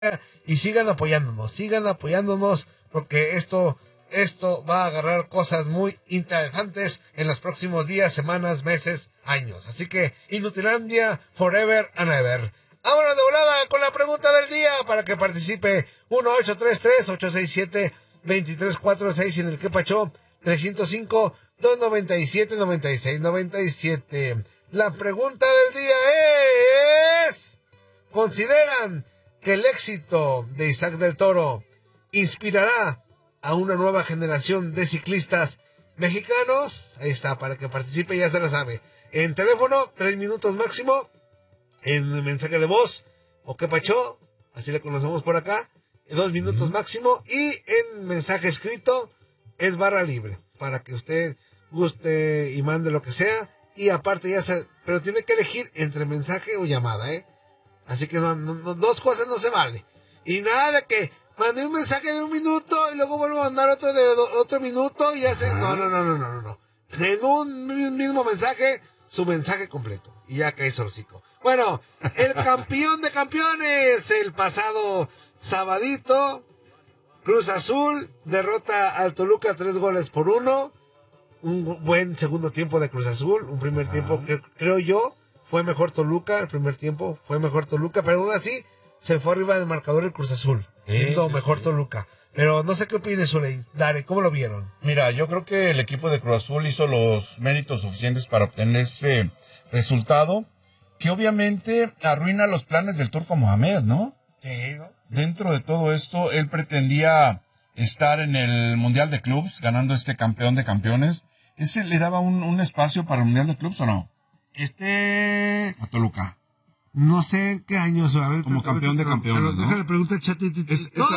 y sigan apoyándonos, porque esto va a agarrar cosas muy interesantes en los próximos días, semanas, meses, años. Así que, Inutilandia, forever and ever. Vámonos de volada con la pregunta del día para que participe. 1-833-867-2346 en el que pachó 305-297-9697. La pregunta del día es: ¿consideran que el éxito de Isaac del Toro inspirará a una nueva generación de ciclistas mexicanos? Ahí está, para que participe, ya se la sabe. En teléfono, 3 minutos máximo. En mensaje de voz, o que pachó, así le conocemos por acá, 2 minutos máximo. Y en mensaje escrito, es barra libre, para que usted guste y mande lo que sea. Y aparte pero tiene que elegir entre mensaje o llamada, Así que no, dos cosas no se vale. Y nada de que mandé un mensaje de 1 minuto y luego vuelvo a mandar otro de otro minuto y ya se... No. En un mismo mensaje, su mensaje completo. Y ya cae sorcico. Bueno, el campeón de campeones, el pasado sabadito, Cruz Azul, derrota al Toluca 3-1. Un buen segundo tiempo de Cruz Azul. Un primer tiempo, creo yo, fue mejor Toluca. El primer tiempo fue mejor Toluca, pero aún así se fue arriba del marcador el Cruz Azul, siendo mejor Toluca. Pero no sé qué opines, Zuley. Dare, ¿cómo lo vieron? Mira, yo creo que el equipo de Cruz Azul hizo los méritos suficientes para obtener este resultado, que obviamente arruina los planes del Turco Mohamed, ¿no? Sí, ¿no? Dentro de todo esto, él pretendía estar en el Mundial de Clubs, ganando este campeón de campeones. ¿Ese le daba un espacio para el Mundial de Clubs o no? A Toluca. No sé en qué años, a ver, como campeón de campeones, ¿no? Déjale preguntar a ChatGPT.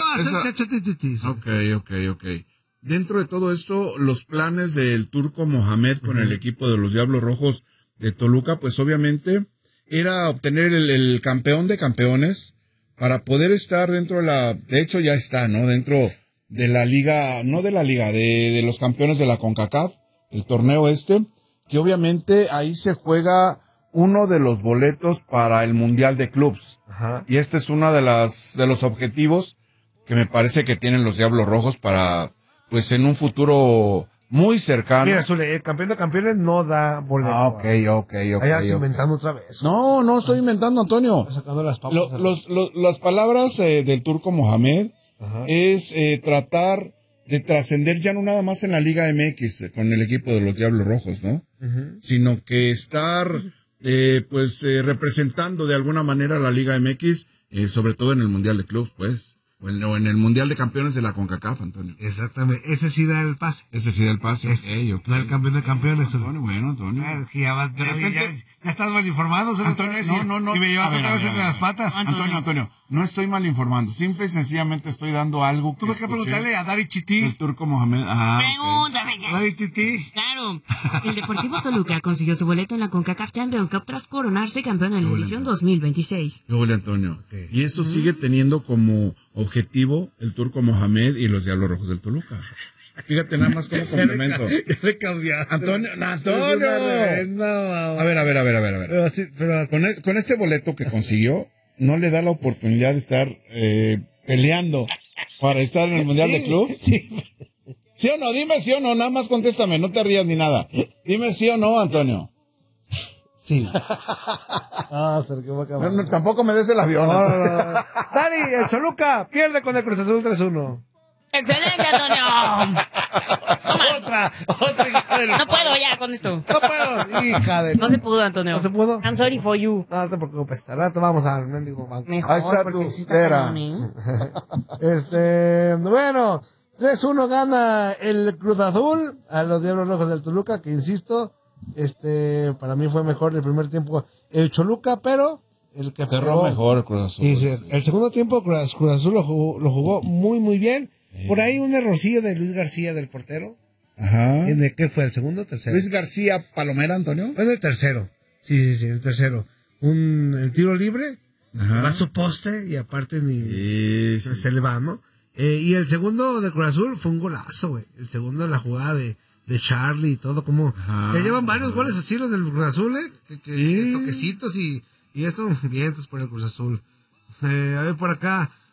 Ok. Dentro de todo esto, los planes del Turco Mohamed con el equipo de los Diablos Rojos de Toluca, pues obviamente era obtener el campeón de campeones para poder estar dentro de hecho ya está, ¿no? Dentro de la liga, no de la liga, de los campeones de la CONCACAF, el torneo que obviamente ahí se juega uno de los boletos para el Mundial de Clubs. Ajá. Y este es uno de los objetivos que me parece que tienen los Diablos Rojos para, pues en un futuro muy cercano. Mira, Zule, el campeón de campeones no da boleto. Ok. Vayas inventando otra vez. No estoy inventando, Antonio. Sacando las papas. Las palabras del Turco Mohamed Ajá. es tratar de trascender ya no nada más en la Liga MX con el equipo de los Diablos Rojos, ¿no? Uh-huh. Sino que estar representando de alguna manera a la Liga MX, sobre todo en el Mundial de Clubs, pues. O en el Mundial de Campeones de la CONCACAF, Antonio. Exactamente. Ese sí da el pase. Okay. No el campeón de campeones. Bueno, Antonio. Ya estás mal informado, Antonio, no. Y me llevas otra vez entre las patas. Antonio, no estoy mal informando. Simple y sencillamente estoy dando algo que tuve que preguntarle a Dari Chití. El Turco Mohamed. Pregúntame ya. Dari Chití. Claro. El Deportivo Toluca consiguió su boleto en la CONCACAF Champions Cup tras coronarse campeón en la edición 2026. Hola, Antonio. Okay. Y eso sigue teniendo como objetivo el Turco Mohamed y los Diablos Rojos del Toluca. Fíjate nada más como complemento. Le cambiaste. Antonio. No. A ver. Pero sí, Con este boleto que consiguió, no le da la oportunidad de estar peleando para estar en el Mundial de Club. Sí. ¿Sí o no? Dime sí o no, nada más contéstame, no te rías ni nada. Dime sí o no, Antonio. Sí. No, tampoco me des el avión. No. Dari, el Toluca pierde con el Cruz Azul 3-1. ¡Excelente, Antonio! Otra hija de... No puedo ya con esto. No puedo, hija de... No se pudo, Antonio. ¿No se pudo? I'm sorry for you. No te preocupes, al rato vamos al mendigo banco. Mejor, ahí está porque tu sí está cera. cañón, ¿eh? Bueno, 3-1 gana el Cruz Azul a los Diablos Rojos del Toluca, que insisto, para mí fue mejor el primer tiempo el Toluca, pero el que cerró mejor el Cruz Azul. Y el segundo tiempo Cruz Azul lo jugó muy, muy bien. Por ahí un errorcillo de Luis García, del portero. Ajá. ¿Qué fue? ¿El segundo o tercero? Luis García Palomera, Antonio. Bueno, el tercero. Sí, el tercero. El tiro libre, va a su poste y aparte se le va, ¿no? Y el segundo de Cruz Azul fue un golazo, güey. El segundo, la jugada de Charlie y todo, como ya llevan varios goles así los del Cruz Azul, que toquecitos y estos vientos por el Cruz Azul. A ver por acá.